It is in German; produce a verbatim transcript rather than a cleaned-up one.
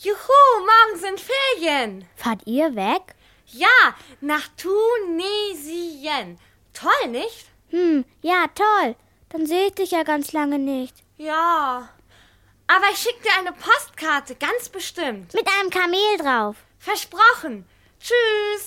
Juhu, morgen sind Ferien. Fahrt ihr weg? Ja, nach Tunesien. Toll, nicht? Hm, ja, toll. Dann sehe ich dich ja ganz lange nicht. Ja, aber ich schicke dir eine Postkarte, ganz bestimmt. Mit einem Kamel drauf. Versprochen. Tschüss.